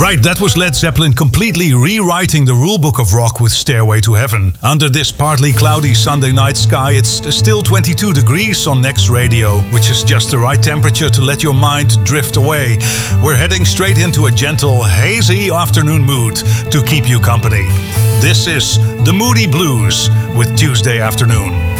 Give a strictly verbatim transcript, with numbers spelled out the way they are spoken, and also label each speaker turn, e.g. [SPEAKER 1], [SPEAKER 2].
[SPEAKER 1] Right, that was Led Zeppelin completely rewriting the rulebook of rock with Stairway to Heaven. Under this partly cloudy Sunday night sky, it's still twenty-two degrees on Next Radio, which is just the right temperature to let your mind drift away. We're heading straight into a gentle, hazy afternoon mood to keep you company. This is The Moody Blues with Tuesday Afternoon.